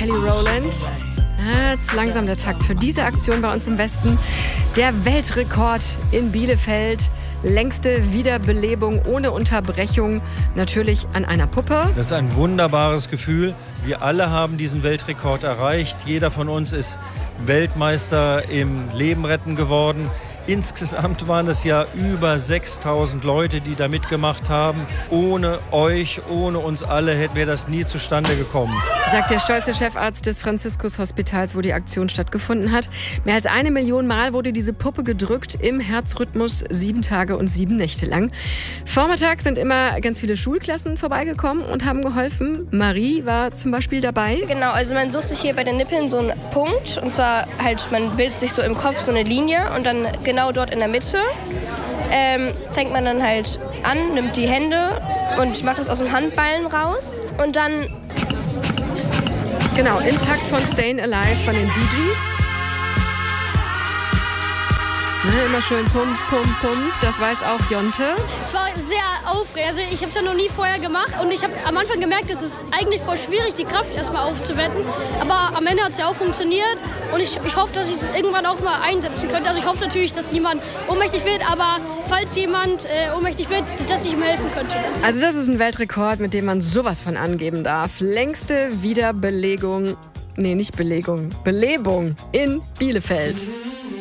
Kelly Rowland. Zu langsam der Takt für diese Aktion bei uns im Westen. Der Weltrekord in Bielefeld. Längste Wiederbelebung ohne Unterbrechung. Natürlich an einer Puppe. Das ist ein wunderbares Gefühl. Wir alle haben diesen Weltrekord erreicht. Jeder von uns ist Weltmeister im Leben retten geworden. Insgesamt waren es ja über 6.000 Leute, die da mitgemacht haben. Ohne euch, ohne uns alle wäre das nie zustande gekommen. Sagt der stolze Chefarzt des Franziskus-Hospitals, wo die Aktion stattgefunden hat. Mehr als 1 Million Mal wurde diese Puppe gedrückt im Herzrhythmus 7 Tage und 7 Nächte lang. Vormittags sind immer ganz viele Schulklassen vorbeigekommen und haben geholfen. Marie war zum Beispiel dabei. Genau, also man sucht sich hier bei den Nippeln so einen Punkt. Und zwar halt, man bildet sich so im Kopf so eine Linie und dann genau dort in der Mitte fängt man dann halt an, nimmt die Hände und macht das aus dem Handballen raus und dann... Genau, im Takt von Stayin' Alive von den Bee Gees. Immer schön pump, pump, pump. Das weiß auch Jonte. Es war sehr aufregend. Also ich habe es ja noch nie vorher gemacht. Und ich habe am Anfang gemerkt, es ist eigentlich voll schwierig, die Kraft erstmal aufzuwenden. Aber am Ende hat es ja auch funktioniert. Und ich hoffe, dass ich es irgendwann auch mal einsetzen könnte. Also ich hoffe natürlich, dass niemand ohnmächtig wird. Aber falls jemand ohnmächtig wird, dass ich ihm helfen könnte. Also das ist ein Weltrekord, mit dem man sowas von angeben darf. Längste Wiederbelegung, nee, nicht Belegung, Belebung in Bielefeld.